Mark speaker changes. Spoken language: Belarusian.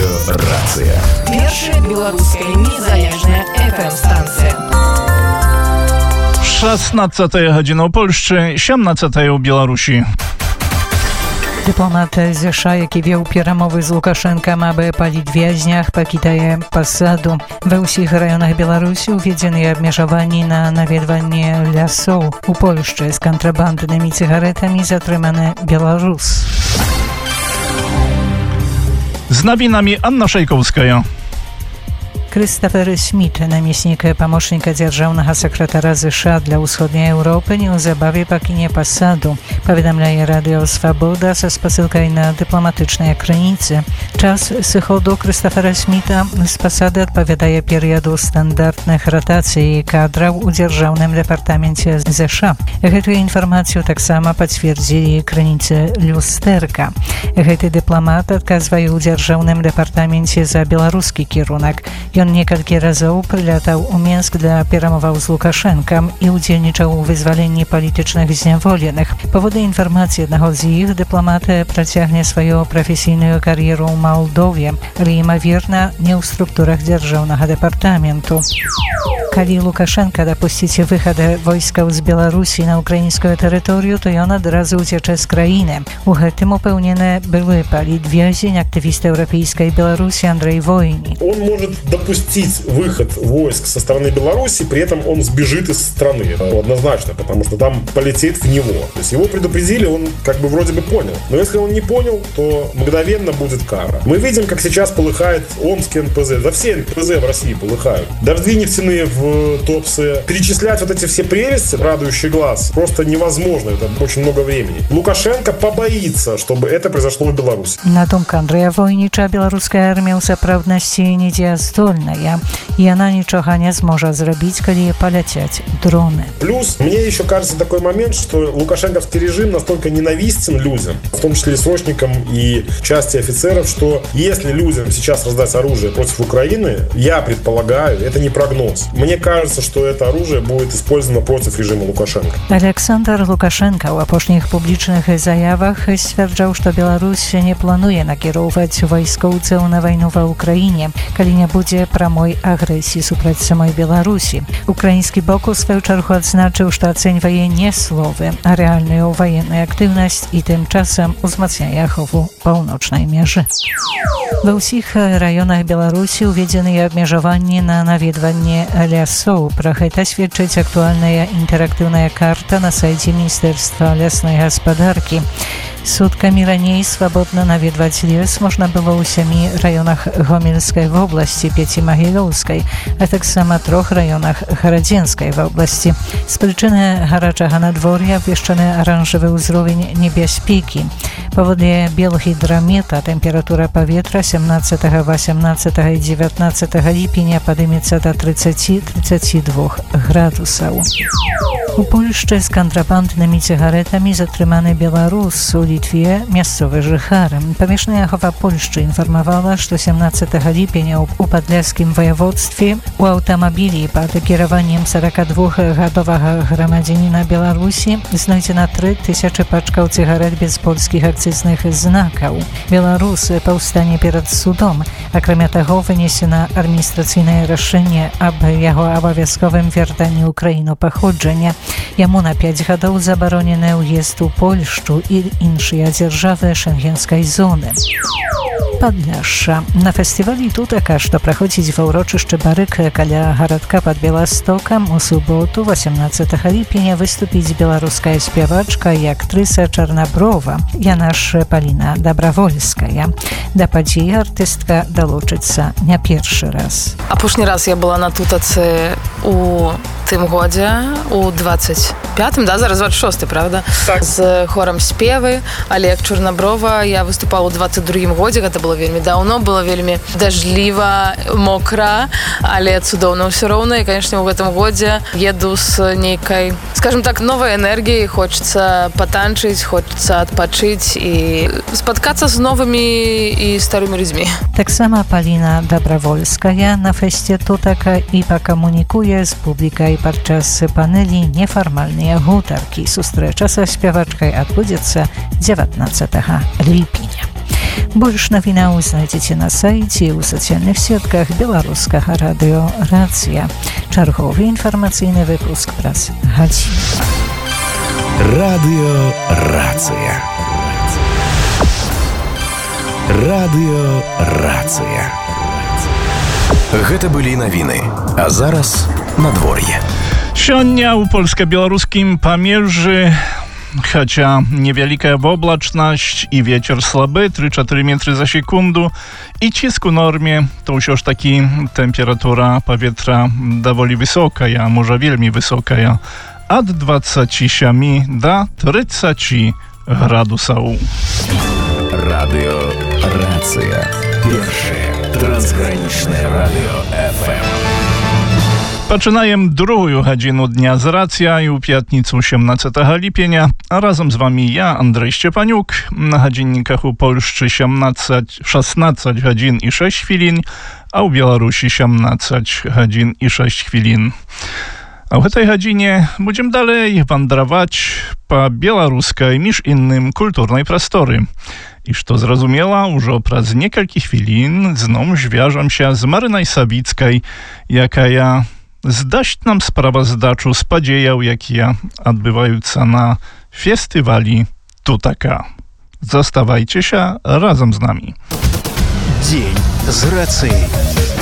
Speaker 1: Радыё-рацыя.
Speaker 2: Першая беларуская незалежная FM-станція.
Speaker 3: 16 godzina w Polsce, 17 w Białorusi.
Speaker 4: Dyplomat ZSZA, jaki wieł перамовы z Łukaszenką, aby palić więźniach, pakitaje посаду. We ўсіх районах Беларусі уведзены абмежаванні на наведванне лясоў. У Польшчы з кантрабанднымі цыгаретамі затрыманы беларус.
Speaker 3: Z nowinami Anna Szejkowska.
Speaker 4: Christopher Schmidt, namiestnik pomocnika dzierżawnego sekretara ZSZA dla wschodniej Europy, niezabawnie покиnie посаду. Powiadamia Radio Swoboda ze sposyłką na dyplomatycznej granicy. Czas przychodu Christophera Schmidta z posady odpowiada periodu standardnych rotacji kadrów u dzierżawnym departamencie ZSZA. Tę informację tak samo potwierdzili granicy Lusterka. Ten dyplomat odkazuje u dzierżawnym departamencie za białoruski kierunek. On niekielkie razy przylatał u Mińsk dla перамоваў z Łukaszenką i udzielniczał w wyzwoleniu politycznych zniewolonych. Powody informacji jednego z ich dyplomat przeciągnie swoją profesjonalną karierę w Mołdowie, ale imowierna nie w strukturach dzierżawnego departamentu. Kiedy Łukaszenka dopuści wychód wojska z Białorusi na ukraińskie terytorium, to on od razu uciecze z krainy. U tym upełnione były palić więzień aktywista europejskiej Białorusi Andrzej Wojni.
Speaker 5: Он может допустить выход войск со стороны Беларуси, при этом он сбежит из страны. Это однозначно, потому что там полетит в него. То есть его предупредили, он как бы вроде бы понял. Но если он не понял, то мгновенно будет кара. Мы видим, как сейчас полыхает Омский НПЗ. Да все НПЗ в России полыхают. Дожди нефтяные в Туапсе. Перечислять вот эти все прелести, радующий глаз, просто невозможно. Это очень много времени. Лукашенко побоится, чтобы это произошло в Беларуси.
Speaker 4: На думку Андрея Войнича, белорусская армия в сапраўднасці недзеяздольная, и она ничего не сможет сделать, когда полетят дроны.
Speaker 5: Плюс, мне еще кажется такой момент, что лукашенковский режим настолько ненавистен людям, в том числе и срочникам и части офицеров, что если людям сейчас раздать оружие против Украины, я предполагаю, это не прогноз. Мне кажется, что это оружие будет использовано против режима Лукашенко.
Speaker 4: Александр Лукашенко w опошних publicznych zajawach stwierdzał, że Białoruś nie planuje nakierować wojskowców na wojnę w Ukrainie, kiedy nie będzie pramoj agresji suprać samej Białorusi. Ukraiński bok w swoją czergu odznaczył, że oceniuje nie słowy, a realną wojenną aktywność i tymczasem wzmacnia chowu północnej mierze. We wszystkich rejonach Białorusi uwiedzione obmierzowanie na nawiedwanie lasów. Prochę ta świadczyć aktualna interaktywna karta na sajcie Ministerstwa Leśnej Gospodarki. Sutkami raniej swobodno nawiedwać les można było u 7 rejonach Homilskiej w oblasti Pieci-Mahilowskiej, a tak samo 3 rejonach Haradzienskiej w oblasti. Z przyczyny haraczego nadworja obwieszczony oranżowy uzrowień niebezpieki. Powoduje bielhydrameta temperatura powietrza 17, 18 i 19 lipnia podejmiecie do 30-32 gradusów. U Polszczy z kontrabandnymi cygaretami zatrzymany Białorus. U Litwie miejscowy Żychar. Pomieszczenie Jachowa Polszczy informowała, że 18 lipnia u Podlaskim województwie u automobili pod kierowaniem 42-годового громадянина Białorusi znajdzieno 3000 paczków cygaret bez polskich akcyznych znaków. Białorus powstanie przed sudom, a kremia tego wyniesieno administracyjne rozwiązanie, aby jego obowiązkowym wiertaniu Ukrainy pochodzenia. Jemu na 5 lat zabroniono jest u Polszczu i innej dzierżawy schengenskiej zony. Podlasza. Na festiwali Tuteka, co prochodzić w uroczyszczy Baryk koło Haradka pod Białostokiem, u sobotu 18 lipnia wystąpić białoruska śpiewaczka i aktrysa Czarnobrowa Janasz Palina Dobrowolska. Do podziei artystka dolучится nie pierwszy raz.
Speaker 6: A poprzedni raz ja była na Tutece u tym гоdzie, u 25, да, зараз 26, prawda?
Speaker 5: Tak.
Speaker 6: Z chorem śpiewy, ale jak Czarnobrowa, ja wystупала u 22 гоdzie, to było вельмі давно, было вельмі дажліва, мокра, але цудоўна ўсё роўна. І, конечно, у гэтым годзе еду з нейкай, скажем так, новай энергіяй, хочется патанчыць, хочется адпачыць і спаткацца з новымі і старымі людзьмі.
Speaker 4: Так само Полина Добровольская на фесте Tuteka i покомунікуе з публікай падчас панелі «Неформальныя гутаркі». Сустрэча са спявачкай адбудзецца 19 ліпеня. Больш навінаў знайдзеце на сайце і ў сацыяльных сетках беларускага радыё «Рацыя». Чарговы інфармацыйны выпуск праз гадзіну.
Speaker 1: Радыё «Рацыя». Радыё «Рацыя». Гэта былі навіны, а зараз надвор'е.
Speaker 3: Сёння ў польска-беларускім памежжы, хаця невялікая воблачнасць і вецер слабы 3-4 метры за секунду і ціск у норме, то ўсё ж такі тэмпература паветра даволі высокая, можа вельмі высокая, ад 27 до 30 градусаў.
Speaker 1: Радыё «Рацыя». Першае трансгранічнае радыё FM.
Speaker 3: Пачынаем другую гадзіну дня з «Рацыя» і ў пятніцу 17 ліпеня. А разам з вами я, Андрей Szczepaniuk. На гадзінніках у Польшчы 16 гадзін і 6 хвілін, а ў Беларусі 17 гадзін і 6 хвілін. А ў гэтай гадзіне будзем далей вандраваць па беларускай, між інным, культурнай прасторы. І што зразумела, ўжо праз некалькі хвілін зноў звяжамся з Марынай Савіцкай, якая здасць нам справаздачу з падзеяў, якія адбываюцца на фестывалі Тутака. Заставайцеся разам з намі.
Speaker 1: Дзень з рацыяй.